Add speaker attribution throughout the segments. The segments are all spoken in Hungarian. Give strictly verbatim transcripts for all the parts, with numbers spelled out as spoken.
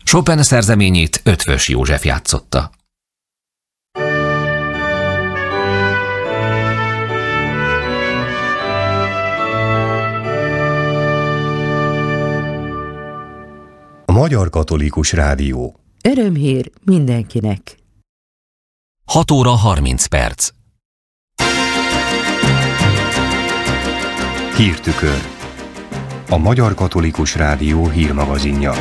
Speaker 1: Chopin szerzeményét Eötvös József játszotta.
Speaker 2: A Magyar Katolikus Rádió.
Speaker 3: Örömhír mindenkinek.
Speaker 1: hat óra harminc perc.
Speaker 2: Hírtükör. A Magyar Katolikus Rádió hírmagazinja.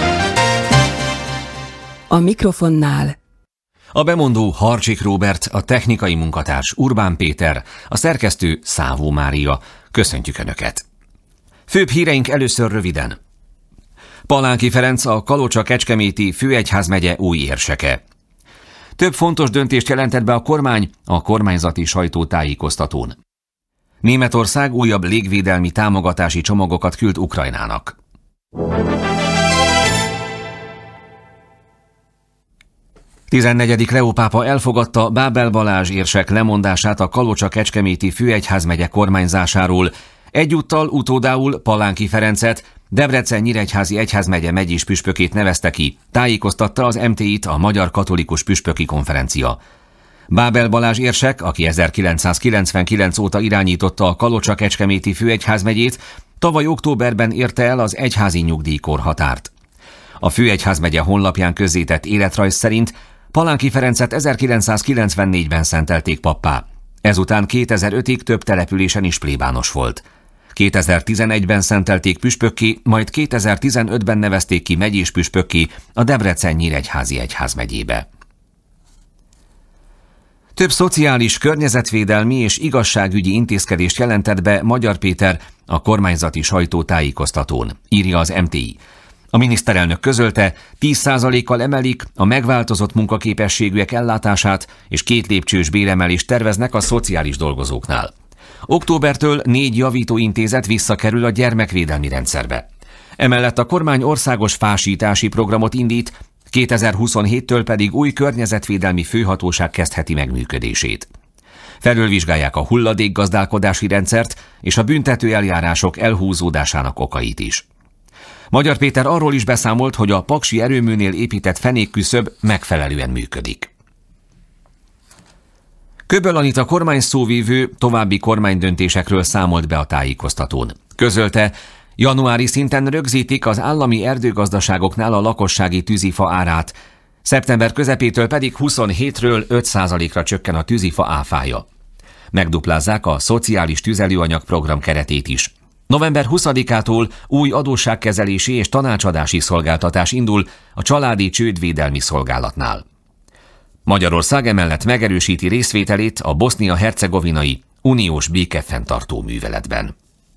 Speaker 3: A mikrofonnál
Speaker 1: A bemondó Harcsik Róbert, a technikai munkatárs Urbán Péter, a szerkesztő Szávó Mária. Köszöntjük Önöket! Főbb híreink először röviden. Palánki Ferenc a Kalocsa-Kecskeméti főegyházmegye új érseke. Több fontos döntést jelentett be a kormány a kormányzati sajtótájékoztatón. Németország újabb légvédelmi támogatási csomagokat küld Ukrajnának. tizennegyedik Leó pápa elfogadta Bábel Balázs érsek lemondását a Kalocsa-Kecskeméti főegyházmegye kormányzásáról, egyúttal utódául Palánki Ferencet, Debrecen-Nyíregyházi egyházmegye megyés püspökét nevezte ki, tájékoztatta az em té i-t a Magyar Katolikus Püspöki Konferencia. Bábel Balázs érsek, aki ezerkilencszázkilencvenkilenc óta irányította a Kalocsa-Kecskeméti főegyházmegyét, tavaly októberben érte el az egyházi nyugdíjkorhatárt. A főegyházmegye honlapján közzétett életrajz szerint Palánki Ferencet ezerkilencszázkilencvennégyben szentelték pappá. Ezután kétezer-ötig több településen is plébános volt. kétezer-tizenegyben szentelték püspökké, majd kétezer-tizenötben nevezték ki megyés püspökké a Debrecen-Nyíregyházi egyházmegyébe. Több szociális, környezetvédelmi és igazságügyi intézkedést jelentett be Magyar Péter a kormányzati sajtótájékoztatón, írja az em té i. A miniszterelnök közölte, tíz százalékkal emelik a megváltozott munkaképességűek ellátását, és két lépcsős béremelést terveznek a szociális dolgozóknál. Októbertől négy javítóintézet visszakerül a gyermekvédelmi rendszerbe. Emellett a kormány országos fásítási programot indít, kétezer-huszonhéttől pedig új környezetvédelmi főhatóság kezdheti meg működését. Felülvizsgálják a hulladékgazdálkodási rendszert és a büntető eljárások elhúzódásának okait is. Magyar Péter arról is beszámolt, hogy a paksi erőműnél épített fenékküszöb megfelelően működik. Köböl Anita kormányszóvivő további kormánydöntésekről számolt be a tájékoztatón. Közölte, januári szinten rögzítik az állami erdőgazdaságoknál a lakossági tűzifa árát, szeptember közepétől pedig huszonhétről öt százalékra csökken a tűzifa áfája. Megduplázzák a szociális tüzelőanyag program keretét is. november huszadikától új adósságkezelési és tanácsadási szolgáltatás indul a családi csődvédelmi szolgálatnál. Magyarország emellett megerősíti részvételét a bosznia-hercegovinai uniós békefenntartó műveletben.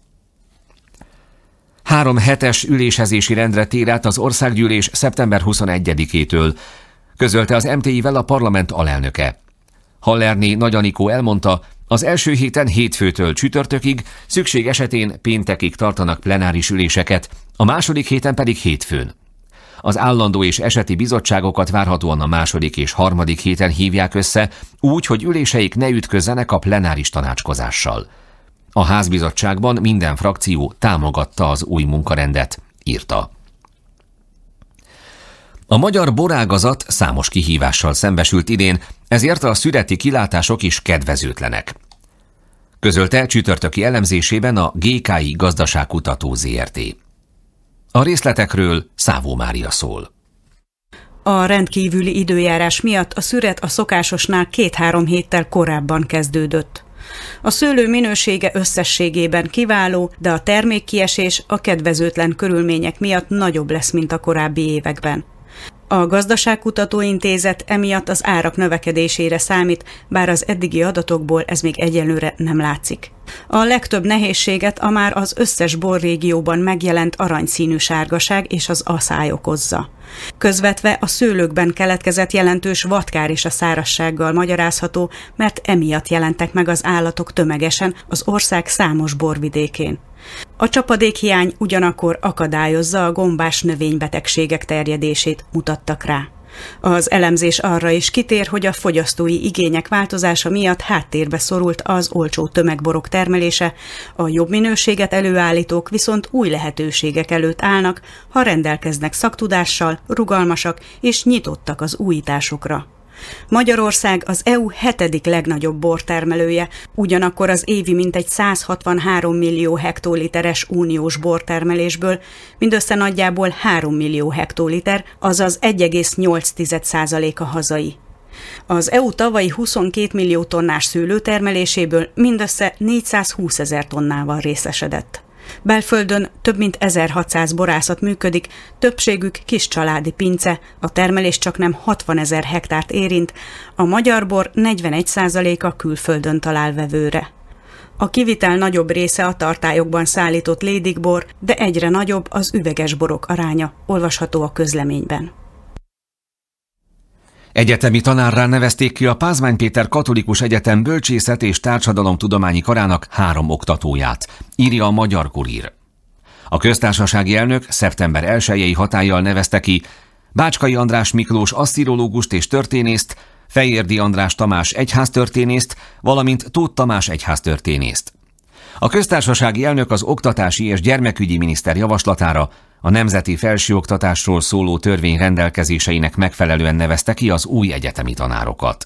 Speaker 1: Három hetes ülésezési rendre tér át az országgyűlés szeptember huszonegyedikétől, közölte az em té i-vel a parlament alelnöke. Hallerné Nagy Anikó elmondta, az első héten hétfőtől csütörtökig, szükség esetén péntekig tartanak plenáris üléseket, a második héten pedig hétfőn. Az állandó és eseti bizottságokat várhatóan a második és harmadik héten hívják össze, úgy, hogy üléseik ne ütközzenek a plenáris tanácskozással. A házbizottságban minden frakció támogatta az új munkarendet, írta. A magyar borágazat számos kihívással szembesült idén, ezért a szüreti kilátások is kedvezőtlenek. Közölte csütörtöki elemzésében a gé ká i Gazdaságkutató zé er té. A részletekről Szávó Mária szól.
Speaker 4: A rendkívüli időjárás miatt a szüret a szokásosnál két-három héttel korábban kezdődött. A szőlő minősége összességében kiváló, de a termékkiesés a kedvezőtlen körülmények miatt nagyobb lesz, mint a korábbi években. A Gazdaságkutató Intézet emiatt az árak növekedésére számít, bár az eddigi adatokból ez még egyelőre nem látszik. A legtöbb nehézséget a már az összes borrégióban megjelent aranyszínű sárgaság és az aszály okozza. Közvetve a szőlőkben keletkezett jelentős vadkár is a szárazsággal magyarázható, mert emiatt jelentek meg az állatok tömegesen az ország számos borvidékén. A csapadékhiány ugyanakkor akadályozza a gombás növénybetegségek terjedését, mutattak rá. Az elemzés arra is kitér, hogy a fogyasztói igények változása miatt háttérbe szorult az olcsó tömegborok termelése, a jobb minőséget előállítók viszont új lehetőségek előtt állnak, ha rendelkeznek szaktudással, rugalmasak és nyitottak az újításokra. Magyarország az é u hetedik legnagyobb bortermelője, ugyanakkor az évi mintegy száz hatvanhárom millió hektoliteres uniós bortermelésből mindössze nagyjából három millió hektoliter, azaz egy egész nyolc százaléka hazai. Az é u tavalyi huszonkét millió tonnás szőlőtermeléséből mindössze négyszázhúszezer tonnával részesedett. Belföldön több mint ezerhatszáz borászat működik, többségük kis családi pince, a termelés csaknem hatvanezer hektárt érint, a magyar bor negyvenegy százaléka külföldön talál vevőre. A kivitel nagyobb része a tartályokban szállított lédikbor, de egyre nagyobb az üveges borok aránya, olvasható a közleményben.
Speaker 1: Egyetemi tanárrá nevezték ki a Pázmány Péter Katolikus Egyetem Bölcsészet és Társadalomtudományi Karának három oktatóját, írja a Magyar Kurír. A köztársasági elnök szeptember elsejei hatállyal nevezte ki Bácskai András Miklós asszirológust és történészt, Fejérdi András Tamás egyháztörténészt, valamint Tóth Tamás egyháztörténészt. A köztársasági elnök az oktatási és gyermekügyi miniszter javaslatára a nemzeti felsőoktatásról szóló törvény rendelkezéseinek megfelelően nevezte ki az új egyetemi tanárokat.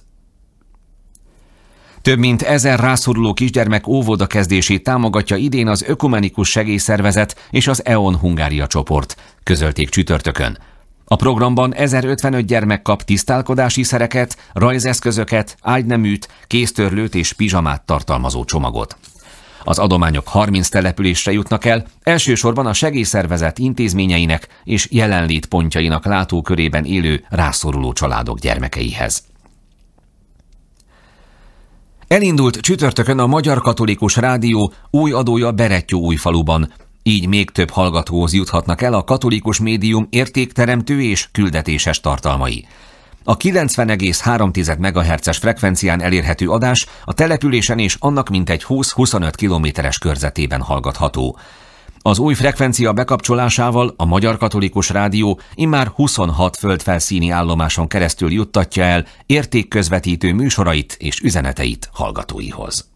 Speaker 1: Több mint ezer rászoruló kisgyermek óvoda kezdését támogatja idén az Ökumenikus Segélyszervezet és az é o en Hungária csoport, közölték csütörtökön. A programban ezerötvenöt gyermek kap tisztálkodási szereket, rajzeszközöket, ágyneműt, kéztörlőt és pizsamát tartalmazó csomagot. Az adományok harminc településre jutnak el, elsősorban a segélyszervezet intézményeinek és jelenlétpontjainak látókörében élő rászoruló családok gyermekeihez. Elindult csütörtökön a Magyar Katolikus Rádió új adója Berettyóújfaluban, így még több hallgatóhoz juthatnak el a katolikus médium értékteremtő és küldetéses tartalmai. A kilencven egész három megahertzes frekvencián elérhető adás a településen és annak mintegy húsz-huszonöt kilométeres körzetében hallgatható. Az új frekvencia bekapcsolásával a Magyar Katolikus Rádió immár huszonhat földfelszíni állomáson keresztül juttatja el értékközvetítő műsorait és üzeneteit hallgatóihoz.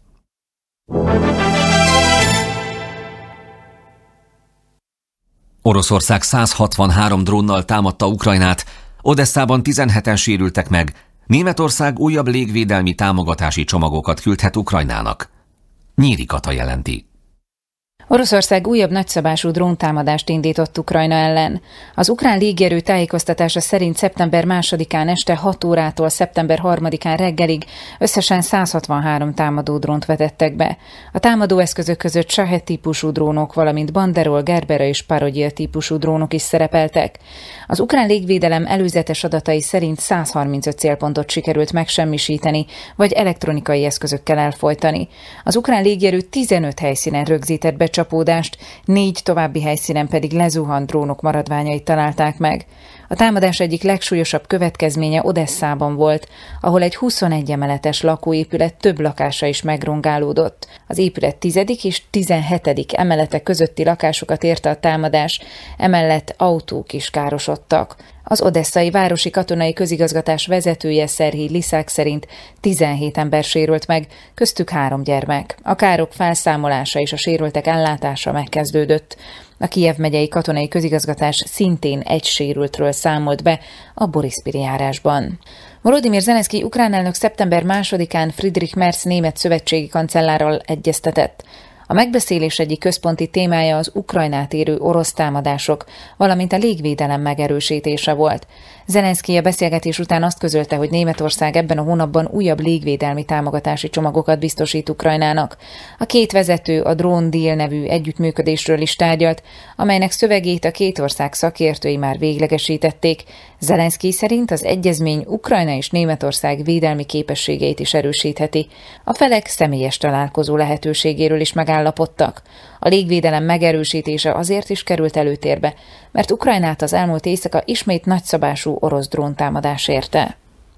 Speaker 1: Oroszország száz hatvanhárom drónnal támadta Ukrajnát, Odesszában tizenheten sérültek meg, Németország újabb légvédelmi támogatási csomagokat küldhet Ukrajnának. Nyíri Kata jelenti.
Speaker 5: Oroszország újabb nagyszabású dróntámadást indított Ukrajna ellen. Az ukrán légierő tájékoztatása szerint szeptember másodikán este hat órától szeptember harmadikán reggelig összesen száz hatvanhárom támadó drónt vetettek be. A támadó eszközök között Shahed típusú drónok, valamint Banderol, Gerbera és Parogyil típusú drónok is szerepeltek. Az ukrán légvédelem előzetes adatai szerint száz harmincöt célpontot sikerült megsemmisíteni, vagy elektronikai eszközökkel elfojtani. Az ukrán légierő tizenöt helyszínen rögzített be csapódást, négy további helyszínen pedig lezuhant drónok maradványait találták meg. A támadás egyik legsúlyosabb következménye Odesszában volt, ahol egy huszonegy emeletes lakóépület több lakása is megrongálódott. Az épület tizedik és tizenhetedik emelete közötti lakásokat érte a támadás, emellett autók is károsodtak. Az odesszai városi katonai közigazgatás vezetője Szerhij Liszák szerint tizenhét ember sérült meg, köztük három gyermek. A károk felszámolása és a sérültek ellátása megkezdődött. A Kijev megyei katonai közigazgatás szintén egy sérültről számolt be a Boriszpiri járásban. Volodymyr Zelenszkij ukrán elnök szeptember másodikán Friedrich Merz német szövetségi kancellárral egyeztetett. A megbeszélés egyik központi témája az Ukrajnát érő orosz támadások, valamint a légvédelem megerősítése volt. Zelenszkij a beszélgetés után azt közölte, hogy Németország ebben a hónapban újabb légvédelmi támogatási csomagokat biztosít Ukrajnának. A két vezető a Drone Deal nevű együttműködésről is tárgyalt, amelynek szövegét a két ország szakértői már véglegesítették. Zelenszkij szerint az egyezmény Ukrajna és Németország védelmi képességeit is erősítheti. A felek személyes találkozó lehetőségéről is megállapodtak. A légvédelem megerősítése azért is került előtérbe, mert Ukrajnát az elmúlt éjszaka ismét nagyszabású orosz dróntámadás érte.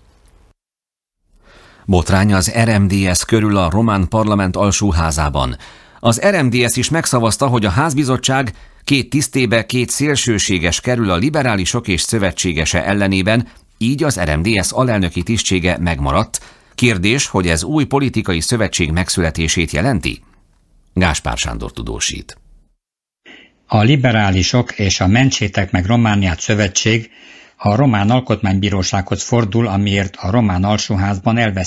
Speaker 1: Botrány az er em dé es körül a román parlament alsóházában. Az er em dé es is megszavazta, hogy a házbizottság két tisztébe két szélsőséges kerül a liberálisok és szövetségese ellenében, így az er em dé es alelnöki tisztsége megmaradt. Kérdés, hogy ez új politikai szövetség megszületését jelenti? Gáspár Sándor tudósít.
Speaker 6: A liberálisok és a Mentsétek meg Romániát szövetség a román alkotmánybírósághoz fordul, amiért a román alsóházban elvesztette